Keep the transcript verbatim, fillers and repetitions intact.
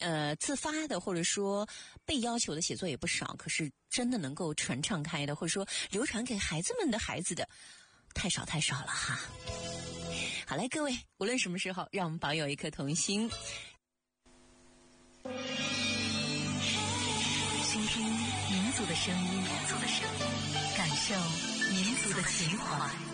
呃自发的或者说被要求的写作也不少，可是真的能够传唱开的，或者说流传给孩子们的孩子的，太少太少了哈。好嘞，各位，无论什么时候，让我们保有一颗童心，倾听民族的声音，民族的声音，感受民族的情怀。